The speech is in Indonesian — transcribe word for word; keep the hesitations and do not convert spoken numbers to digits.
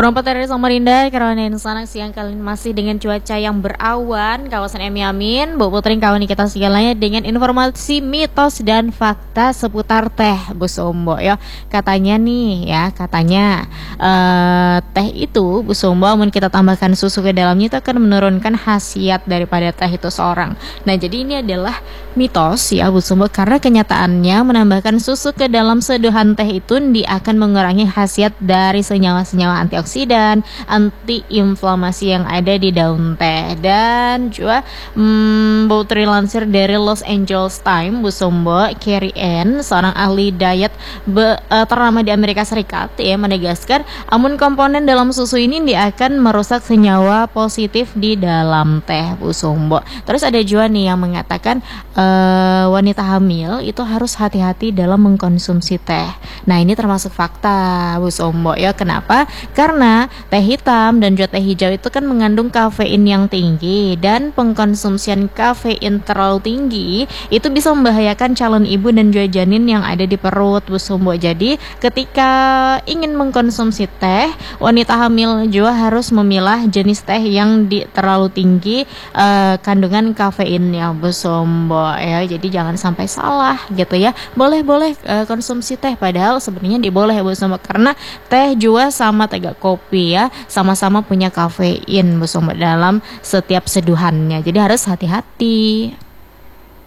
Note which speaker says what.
Speaker 1: Perompak dari Samarinda, Karawanan Sanak siang kali ini masih dengan cuaca yang berawan, kawasan Emi Amin. Bu Putri kawan kita segalanya dengan informasi mitos dan fakta seputar teh, Bu Sombo ya. Katanya nih ya, katanya uh, teh itu Bu Sombo, namun kita tambahkan susu ke dalamnya itu akan menurunkan khasiat daripada teh itu seorang. Nah jadi ini adalah mitos ya Bu Sombo, karena kenyataannya menambahkan susu ke dalam seduhan teh itu dia akan mengurangi khasiat dari senyawa-senyawa antioksidan, anti-inflamasi yang ada di daun teh. Dan juga hmm, Putri lansir dari Los Angeles Times, Bu Sombo, Carrie Ann, seorang ahli diet be, uh, ternama di Amerika Serikat ya, menegaskan amun komponen dalam susu ini dia akan merusak senyawa positif di dalam teh, Bu Sombo. Terus ada juga nih yang mengatakan uh, wanita hamil itu harus hati-hati dalam mengkonsumsi teh. Nah ini termasuk fakta, Bu Sombo ya. Kenapa? Karena teh hitam dan juga teh hijau itu kan mengandung kafein yang tinggi, dan pengkonsumsian kafein terlalu tinggi itu bisa membahayakan calon ibu dan juga janin yang ada di perut, Bu Sombo. Jadi ketika ingin mengkonsumsi teh, wanita hamil juga harus memilah jenis teh yang di, terlalu tinggi uh, kandungan kafeinnya, Bu Sombo ya. Jadi jangan sampai salah gitu ya. Boleh-boleh uh, konsumsi teh, padahal sebenarnya diboleh, Bu Sombo, karena teh juga sama tegak kopi ya, sama-sama punya kafein, Bu Sombo, dalam setiap seduhannya. Jadi harus hati-hati.